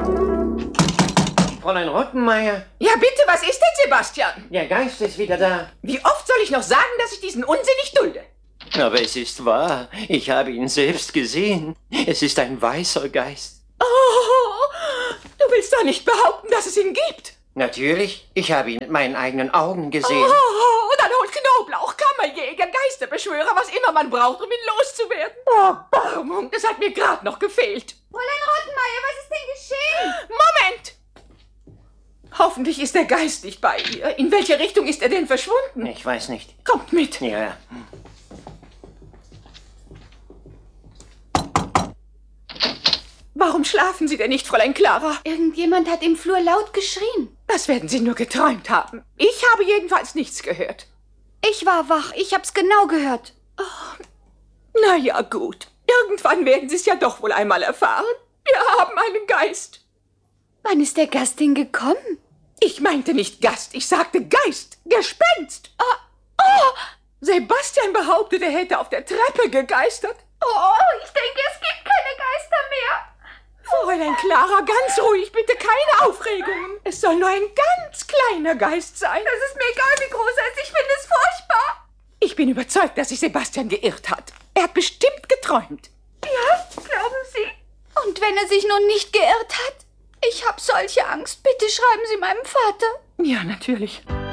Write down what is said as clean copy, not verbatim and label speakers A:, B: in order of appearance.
A: Fräulein Rottenmeier.
B: Ja, bitte, was ist denn, Sebastian?
A: Der Geist ist wieder da.
B: Wie oft soll ich noch sagen, dass ich diesen Unsinn nicht dulde?
A: Aber es ist wahr. Ich habe ihn selbst gesehen. Es ist ein weißer Geist.
B: Oh, du willst doch nicht behaupten, dass es ihn gibt.
A: Natürlich. Ich habe ihn mit meinen eigenen Augen gesehen.
B: Oh, dann holt Knoblauch, Kammerjäger, Geisterbeschwörer, was immer man braucht, um ihn loszuwerden. Oh, Barmung, das hat mir gerade noch gefehlt.
C: Fräulein Rottenmeier, was ist denn geschehen?
B: Moment! Hoffentlich ist der Geist nicht bei ihr. In welche Richtung ist er denn verschwunden?
A: Ich weiß nicht.
B: Kommt mit.
A: Ja.
B: Warum schlafen Sie denn nicht, Fräulein Clara?
C: Irgendjemand hat im Flur laut geschrien.
B: Das werden Sie nur geträumt haben. Ich habe jedenfalls nichts gehört.
C: Ich war wach, ich hab's genau gehört.
B: Na ja, gut. Irgendwann werden Sie es ja doch wohl einmal erfahren. Wir haben einen Geist.
C: Wann ist der Gast denn gekommen?
B: Ich meinte nicht Gast, ich sagte Geist. Gespenst. Sebastian behauptet, er hätte auf der Treppe gegeistert.
C: Oh, ich denke, es gibt keine Geister mehr.
B: Fräulein Clara, ganz ruhig, bitte keine Aufregungen. Es soll nur ein ganz kleiner Geist sein.
C: Das ist mir egal, wie groß er ist. Ich finde es furchtbar.
B: Ich bin überzeugt, dass sich Sebastian geirrt hat. Er hat bestimmt geträumt.
C: Ja, glauben Sie? Und wenn er sich nun nicht geirrt hat? Ich habe solche Angst. Bitte schreiben Sie meinem Vater.
B: Ja, natürlich.